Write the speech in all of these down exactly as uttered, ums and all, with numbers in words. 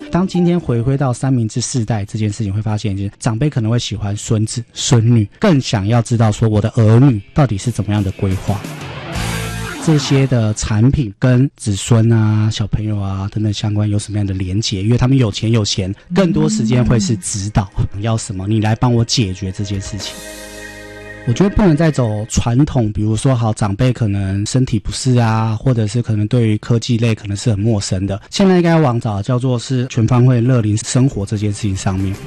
当今天回归到三明治世代这件事情，会发现就是长辈可能会喜欢孙子孙女，更想要知道说我的儿女到底是怎么样的规划。这些的产品跟子孙啊、小朋友啊等等相关有什么样的连结？因为他们有钱有闲，更多时间会是指导，要什么你来帮我解决这件事情。我觉得不能再走传统，比如说好长辈可能身体不适啊，或者是可能对于科技类可能是很陌生的，现在应该往找叫做是全方位乐龄生活这件事情上面。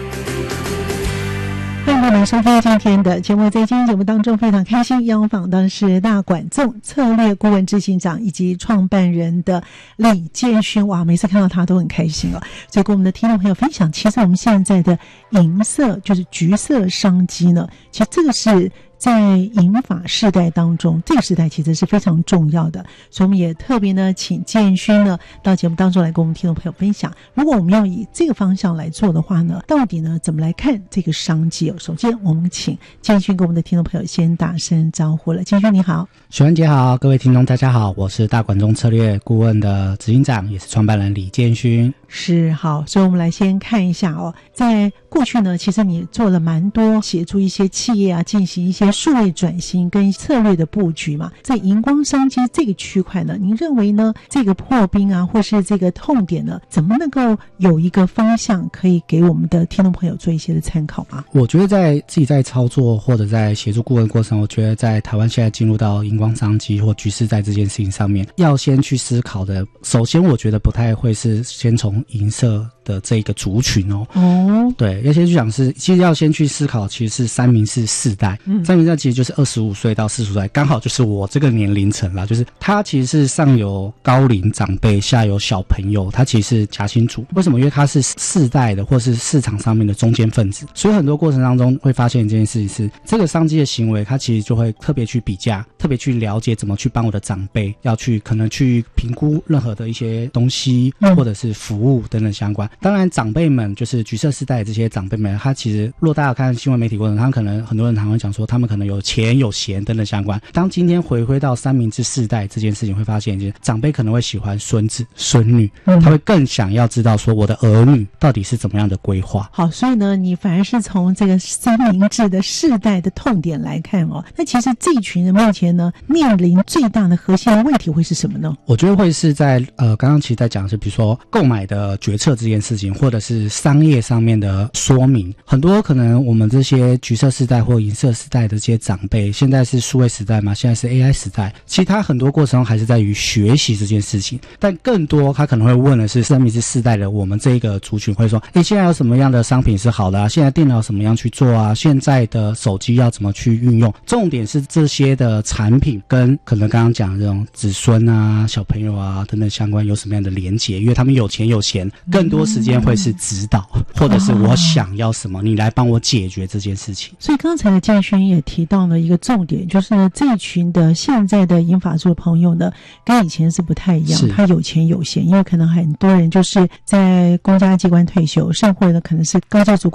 欢迎我们收听今天的节目，在今天节目当中非常开心邀访的是大管纵策略顾问执行长以及创办人的李建勋。哇，每次看到他都很开心哦。所以跟我们的听众朋友分享，其实我们现在的银色就是橘色商机呢，其实这个是在银发世代当中，这个时代其实是非常重要的，所以我们也特别呢请建勋呢到节目当中来跟我们听众朋友分享，如果我们要以这个方向来做的话呢，到底呢怎么来看这个商机哦？首先我们请建勋跟我们的听众朋友先打声招呼了。建勋你好。 许文杰好，各位听众大家好，我是大管纵策略顾问的执行长，也是创办人李建勋。 是，好，所以我们来先看一下哦，在过去呢，其实你做了蛮多协助一些企业啊进行一些数位转型跟策略的布局嘛。在荧光商机这个区块呢，您认为呢这个破冰啊或是这个痛点呢，怎么能够有一个方向可以给我们的听众朋友做一些的参考吗？ 我觉得在自己在操作或者在协助顾问过程，我觉得在台湾现在进入到荧光商机或局势在这件事情上面，要先去思考的，首先我觉得不太会是先从银色的这个族群哦，哦，对，要先去讲是，其实要先去思考，其实是三明治世代，嗯，三明治其实就是二十五岁到四十岁，刚好就是我这个年龄层啦，就是它其实是上有高龄长辈，下有小朋友，它其实是夹心族。为什么？因为它是世代的，或是市场上面的中间分子，所以很多过程当中会发现一件事情是，这个商机的行为，它其实就会特别去比价，特别去了解怎么去帮我的长辈，要去可能去评估任何的一些东西，或者是服务等等相关。当然长辈们就是橘色世代的这些长辈们，他其实若大家有看新闻媒体过程，他可能很多人常会讲说他们可能有钱有闲等等相关。当今天回归到三明治世代这件事情，会发现就是长辈可能会喜欢孙子孙女，他会更想要知道说我的儿女到底是怎么样的规划。 好，所以呢你反而是从这个三明治的世代的痛点来看哦，那其实这一群人目前呢面临最大的核心的问题会是什么呢？ 我觉得会是在呃刚刚其实在讲的是比如说购买的决策这件事情，或者是商业上面的说明。很多可能我们这些橘色世代或银色世代的这些长辈，现在是数位时代嘛，现在是 A I 时代，其实他很多过程中还是在于学习这件事情，但更多他可能会问的是三明治世代的我们这个族群会说，诶，现在有什么样的商品是好的啊？现在电脑怎么样去做啊？现在的手机要怎么去运用？重点是这些的产品跟可能刚刚讲的这种子孙啊、小朋友啊等等相关有什么样的连结？因为他们有钱有闲，更多时间会是指导，或者是我想要什么，你来帮我解决这件事情。 所以刚才的建勋也提到了一个重点，就是呢这一群的现在的银发族的朋友呢，跟以前是不太一样，他有钱有闲，因为可能很多人就是在公家机关退休，甚或者可能是高教族